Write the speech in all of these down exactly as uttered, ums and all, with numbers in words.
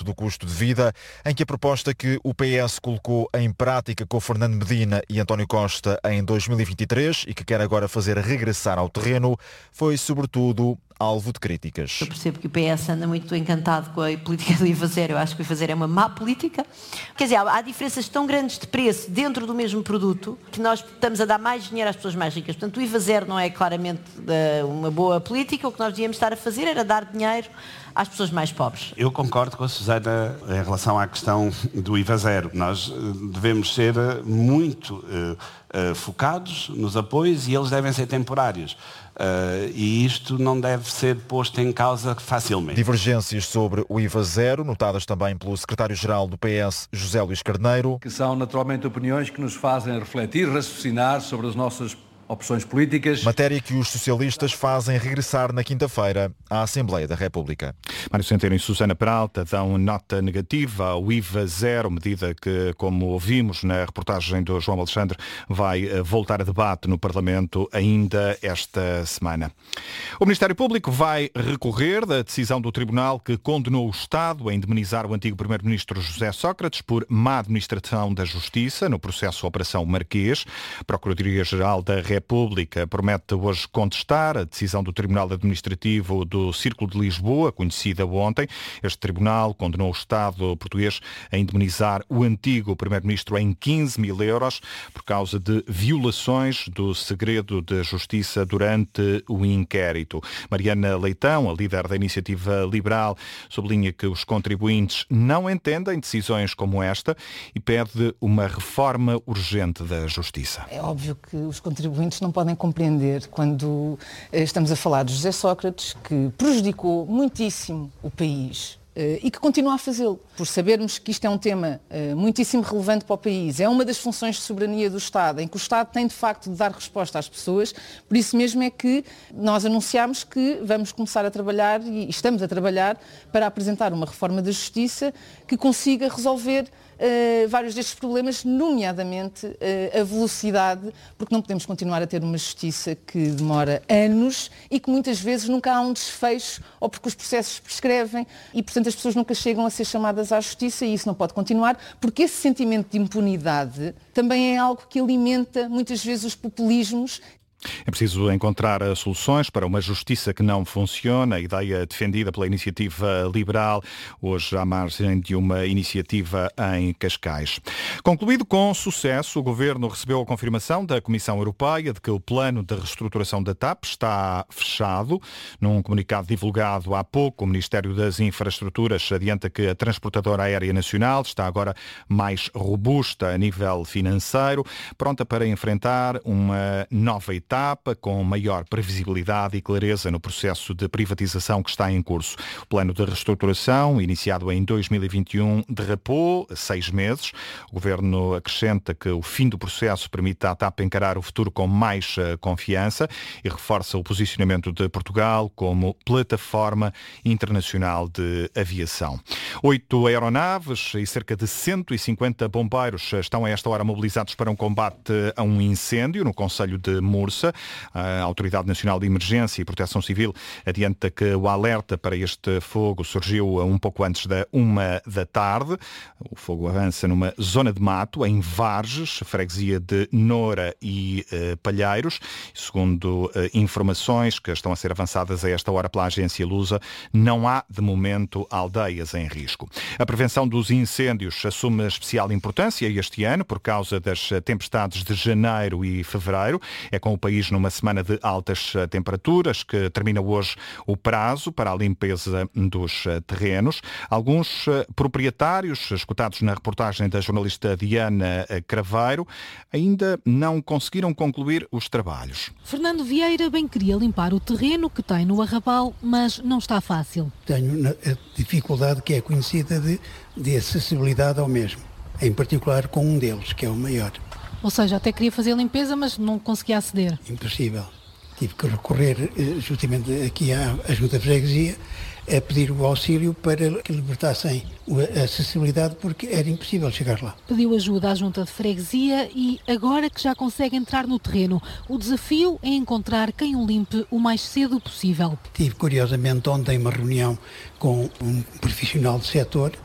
do custo de vida, em que a proposta que o P S colocou em prática com Fernando Medina e António Costa em dois mil e vinte e três e que quer agora fazer regressar ao terreno, foi sobretudo alvo de críticas. Eu percebo que o P S anda muito encantado com a política do I V A zero. Eu acho que o I V A zero é uma má política. Quer dizer, há, há diferenças tão grandes de preço dentro do mesmo produto que nós estamos a dar mais dinheiro às pessoas mais ricas. Portanto, o I V A zero não é claramente uh, uma boa política. O que nós devíamos estar a fazer era dar dinheiro às pessoas mais pobres. Eu concordo com a Susana em relação à questão do I V A zero. Nós uh, devemos ser uh, muito uh, uh, focados nos apoios e eles devem ser temporários. Uh, e isto não deve ser posto em causa facilmente. Divergências sobre o I V A zero, notadas também pelo secretário-geral do P S, José Luís Carneiro. Que são naturalmente opiniões que nos fazem refletir, raciocinar sobre as nossas opções políticas. Matéria que os socialistas fazem regressar na quinta-feira à Assembleia da República. Mário Centeno e Susana Peralta dão nota negativa ao I V A zero, medida que, como ouvimos na reportagem do João Alexandre, vai voltar a debate no Parlamento ainda esta semana. O Ministério Público vai recorrer da decisão do Tribunal que condenou o Estado a indemnizar o antigo Primeiro-Ministro José Sócrates por má administração da Justiça no processo Operação Marquês. A Procuradoria-Geral da República promete hoje contestar a decisão do Tribunal Administrativo do Círculo de Lisboa, conhecida ontem. Este tribunal condenou o Estado português a indemnizar o antigo Primeiro-Ministro em quinze mil euros por causa de violações do segredo de justiça durante o inquérito. Mariana Leitão, a líder da Iniciativa Liberal, sublinha que os contribuintes não entendem decisões como esta e pede uma reforma urgente da justiça. É óbvio que os contribuintes não podem compreender quando estamos a falar de José Sócrates, que prejudicou muitíssimo o país e que continua a fazê-lo, por sabermos que isto é um tema muitíssimo relevante para o país. É uma das funções de soberania do Estado, em que o Estado tem de facto de dar resposta às pessoas. Por isso mesmo é que nós anunciámos que vamos começar a trabalhar, e estamos a trabalhar, para apresentar uma reforma da Justiça que consiga resolver Uh, vários destes problemas, nomeadamente uh, a velocidade, porque não podemos continuar a ter uma justiça que demora anos e que muitas vezes nunca há um desfecho ou porque os processos prescrevem e, portanto, as pessoas nunca chegam a ser chamadas à justiça e isso não pode continuar, porque esse sentimento de impunidade também é algo que alimenta muitas vezes os populismos. É preciso encontrar soluções para uma justiça que não funciona, a ideia defendida pela Iniciativa Liberal, hoje à margem de uma iniciativa em Cascais. Concluído com sucesso, o Governo recebeu a confirmação da Comissão Europeia de que o plano de reestruturação da TAP está fechado. Num comunicado divulgado há pouco, o Ministério das Infraestruturas adianta que a transportadora aérea nacional está agora mais robusta a nível financeiro, pronta para enfrentar uma nova etapa com maior previsibilidade e clareza no processo de privatização que está em curso. O plano de reestruturação, iniciado em dois mil e vinte e um, derrapou seis meses. O Governo acrescenta que o fim do processo permite à TAP encarar o futuro com mais confiança e reforça o posicionamento de Portugal como plataforma internacional de aviação. Oito aeronaves e cerca de cento e cinquenta bombeiros estão a esta hora mobilizados para um combate a um incêndio no concelho de Mursa. A Autoridade Nacional de Emergência e Proteção Civil adianta que o alerta para este fogo surgiu um pouco antes da uma da tarde. O fogo avança numa zona de mato, em Varges, freguesia de Noura e uh, Palheiros. Segundo uh, informações que estão a ser avançadas a esta hora pela agência Lusa, não há, de momento, aldeias em risco. A prevenção dos incêndios assume especial importância este ano por causa das tempestades de janeiro e fevereiro. É com o país numa semana de altas temperaturas que termina hoje o prazo para a limpeza dos terrenos. Alguns proprietários, escutados na reportagem da jornalista Diana Craveiro, ainda não conseguiram concluir os trabalhos. Fernando Vieira bem queria limpar o terreno que tem no Arrabal, mas não está fácil. Tenho a dificuldade que é conhecida de, de acessibilidade ao mesmo, em particular com um deles, que é o maior. Ou seja, até queria fazer a limpeza, mas não conseguia aceder. Impossível. Tive que recorrer justamente aqui à, à Junta de Freguesia a pedir o auxílio para que libertassem a acessibilidade, porque era impossível chegar lá. Pediu ajuda à Junta de Freguesia e agora que já consegue entrar no terreno, o desafio é encontrar quem o limpe o mais cedo possível. Tive, curiosamente, ontem uma reunião com um profissional do setor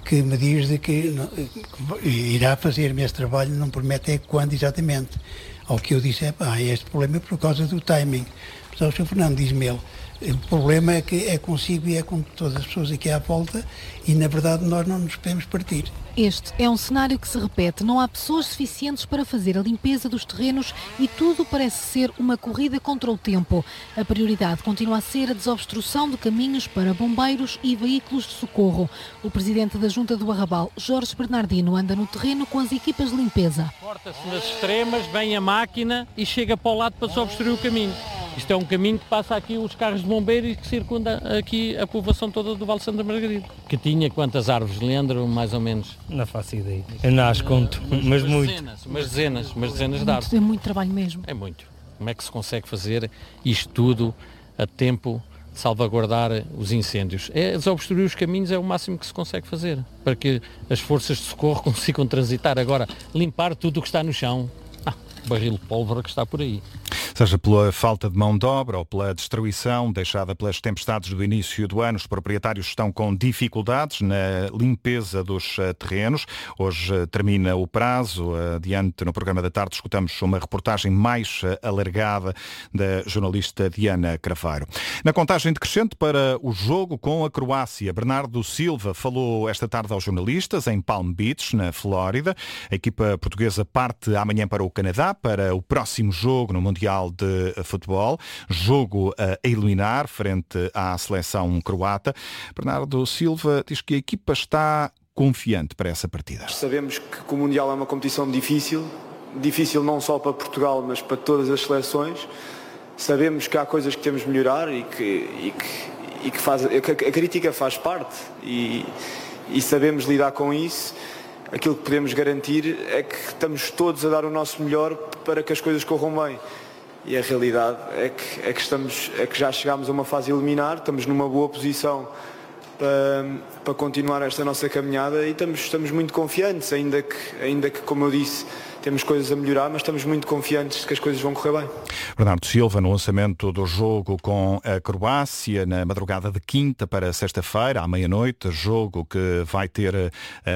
que me diz de que, não, que irá fazer-me esse trabalho, não promete é quando exatamente. Ao que eu disse, é pá, este problema é por causa do timing. Mas o senhor Fernando diz-me ele, o problema é que é consigo e é com todas as pessoas aqui à volta e, na verdade, nós não nos podemos partir. Este é um cenário que se repete. Não há pessoas suficientes para fazer a limpeza dos terrenos e tudo parece ser uma corrida contra o tempo. A prioridade continua a ser a desobstrução de caminhos para bombeiros e veículos de socorro. O presidente da Junta do Arrabal, Jorge Bernardino, anda no terreno com as equipas de limpeza. Corta-se nas extremas, vem a máquina e chega para o lado para desobstruir o caminho. Isto é um caminho que passa aqui os carros de bombeiros e que circunda aqui a povoação toda do Vale Santa Margarida. Que tinha quantas árvores, Leandro, mais ou menos? Não faço ideia. Eu não as conto, mas, mas muito. Dezenas, umas dezenas, umas dezenas de árvores. É muito trabalho mesmo. É muito. Como é que se consegue fazer isto tudo a tempo de salvaguardar os incêndios? É desobstruir os caminhos, é o máximo que se consegue fazer, para que as forças de socorro consigam transitar. Agora, limpar tudo o que está no chão. Ah, barril de pólvora que está por aí. Seja pela falta de mão de obra ou pela destruição deixada pelas tempestades do início do ano, os proprietários estão com dificuldades na limpeza dos terrenos. Hoje termina o prazo. Adiante, no programa da tarde, escutamos uma reportagem mais alargada da jornalista Diana Craveiro. Na contagem decrescente para o jogo com a Croácia, Bernardo Silva falou esta tarde aos jornalistas em Palm Beach, na Flórida. A equipa portuguesa parte amanhã para o Canadá para o próximo jogo no Mundial de Futebol, jogo a eliminar frente à seleção croata. Bernardo Silva diz que a equipa está confiante para essa partida. Sabemos que o Mundial é uma competição difícil, difícil não só para Portugal, mas para todas as seleções. Sabemos que há coisas que temos de melhorar e que, e que, e que faz, a crítica faz parte e, e sabemos lidar com isso. Aquilo que podemos garantir é que estamos todos a dar o nosso melhor para que as coisas corram bem. E a realidade é que, é que, estamos, é que já chegámos a uma fase eliminar, estamos numa boa posição para, para continuar esta nossa caminhada e estamos, estamos muito confiantes, ainda que, ainda que, como eu disse, temos coisas a melhorar, mas estamos muito confiantes de que as coisas vão correr bem. Bernardo Silva, no lançamento do jogo com a Croácia, na madrugada de quinta para sexta-feira, à meia-noite, jogo que vai ter uh,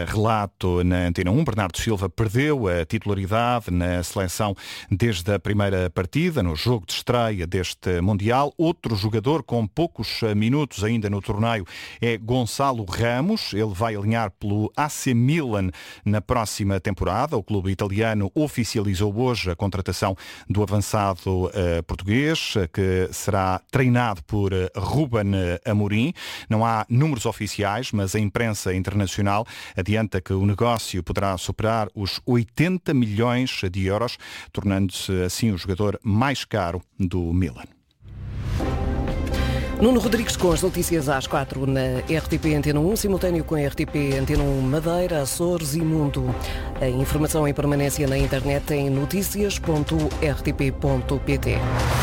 relato na Antena um. Bernardo Silva perdeu a titularidade na seleção desde a primeira partida, no jogo de estreia deste Mundial. Outro jogador com poucos minutos ainda no torneio é Gonçalo Ramos. Ele vai alinhar pelo A C Milan na próxima temporada. O clube italiano oficializou hoje a contratação do avançado uh, português, que será treinado por uh, Ruben Amorim. Não há números oficiais, mas a imprensa internacional adianta que o negócio poderá superar os oitenta milhões de euros, tornando-se assim o jogador mais caro do Milan. Nuno Rodrigues com as notícias às quatro na R T P Antena um, simultâneo com a R T P Antena um Madeira, Açores e Mundo. A informação em permanência na internet em notícias ponto r t p ponto p t.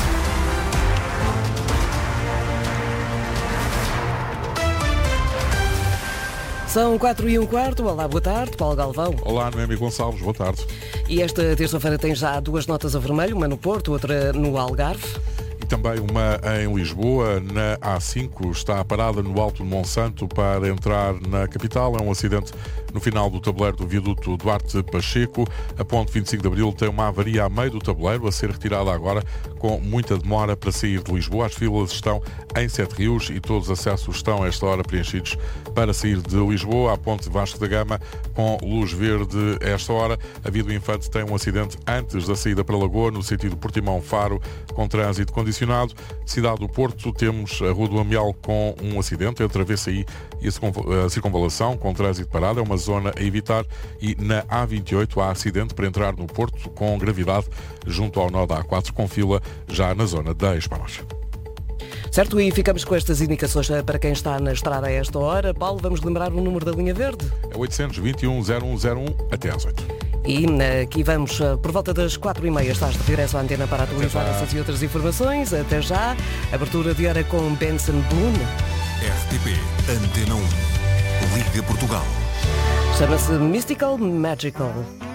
São quatro e um quarto. Olá, boa tarde. Paulo Galvão. Olá, Noemi Gonçalves. Boa tarde. E esta terça-feira tem já duas notas a vermelho, uma no Porto, outra no Algarve. E também uma em Lisboa, na A cinco, está parada no Alto de Monsanto para entrar na capital. É um acidente no final do tabuleiro do viaduto Duarte Pacheco. A ponte vinte e cinco de Abril tem uma avaria a meio do tabuleiro, a ser retirada agora com muita demora para sair de Lisboa. As filas estão em Sete Rios e todos os acessos estão a esta hora preenchidos para sair de Lisboa. A ponte Vasco da Gama com luz verde a esta hora. A Via do Infante tem um acidente antes da saída para Lagoa, no sentido Portimão-Faro, com trânsito condicionado. Cidade do Porto, temos a Rua do Amial com um acidente entre a V C I e a Circunvalação, com trânsito parado. É uma zona a evitar. E na A vinte e oito há acidente para entrar no Porto com gravidade junto ao nó da A quatro, com fila já na zona da Espanhoja. Certo, e ficamos com estas indicações para quem está na estrada a esta hora. Paulo, vamos lembrar o número da linha verde? É oitocentos e vinte e um, zero um zero um até às oito. E aqui vamos, por volta das quatro e meia, estás de regresso à antena para atualizar essas e outras informações. Até já. Abertura de hora com Benson Boone. R T P Antena um. Liga Portugal. Chama-se Mystical Magical.